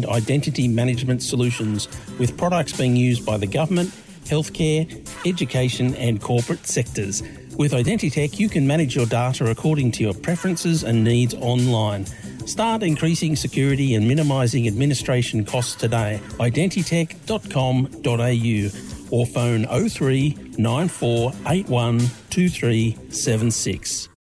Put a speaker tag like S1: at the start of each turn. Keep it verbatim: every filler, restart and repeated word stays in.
S1: identity management solutions, with products being used by the government, healthcare, education and corporate sectors. With Identitech, you can manage your data according to your preferences and needs online. Start increasing security and minimising administration costs today. identitech dot com dot a u or phone oh three nine four eight one two three seven six.